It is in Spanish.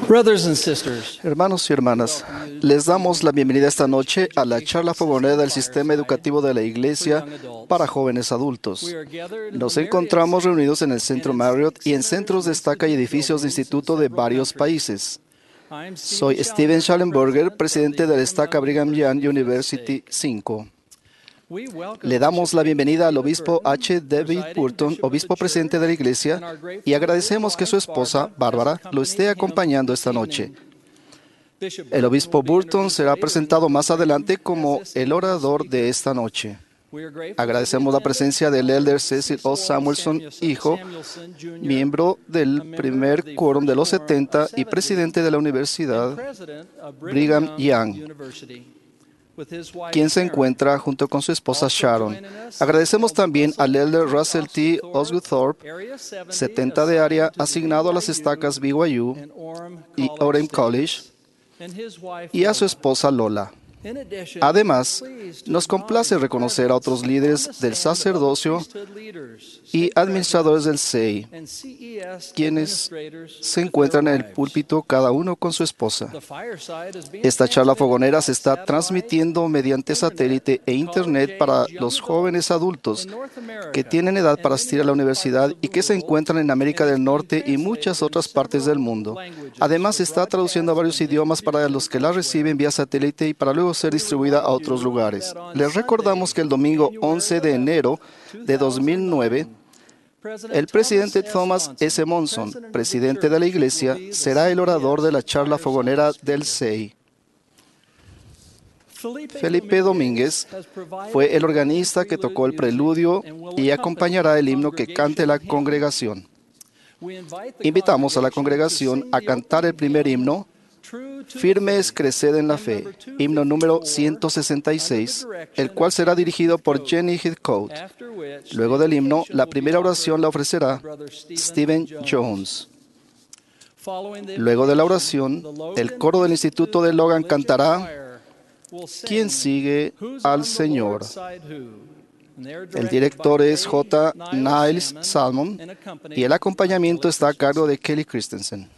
Brothers and sisters, Hermanos y hermanas, les damos la bienvenida esta noche a la charla fogonera del Sistema Educativo de la Iglesia para jóvenes adultos. Nos encontramos reunidos en el Centro Marriott y en centros de estaca y edificios de instituto de varios países. Soy Steven Schallenberger, presidente de la estaca Brigham Young University 5. Le damos la bienvenida al obispo H. David Burton, obispo presidente de la iglesia, y agradecemos que su esposa, Bárbara, lo esté acompañando esta noche. El obispo Burton será presentado más adelante como el orador de esta noche. Agradecemos la presencia del elder Cecil O. Samuelson, hijo, miembro del primer quórum de los 70 y presidente de la Universidad Brigham Young, quien se encuentra junto con su esposa Sharon. Agradecemos también al elder Russell T. Osgood-Thorpe, 70 de área, asignado a las estacas BYU y Orem College, y a su esposa Lola. Además, nos complace reconocer a otros líderes del sacerdocio y administradores del CEI, quienes se encuentran en el púlpito cada uno con su esposa. Esta charla fogonera se está transmitiendo mediante satélite e internet para los jóvenes adultos que tienen edad para asistir a la universidad y que se encuentran en América del Norte y muchas otras partes del mundo. Además, se está traduciendo a varios idiomas para los que la reciben vía satélite y para luego ser distribuida a otros lugares. Les recordamos que el domingo 11 de enero de 2009, el presidente Thomas S. Monson, presidente de la Iglesia, será el orador de la charla fogonera del CEI. Felipe Domínguez fue el organista que tocó el preludio y acompañará el himno que cante la congregación. Invitamos a la congregación a cantar el primer himno, Firmes creced en la fe, himno número 166, el cual será dirigido por Jenny Heathcote. Luego del himno, la primera oración la ofrecerá Stephen Jones. Luego de la oración, el coro del Instituto de Logan cantará ¿Quién sigue al Señor? El director es J. Niles Salmon y el acompañamiento está a cargo de Kelly Christensen.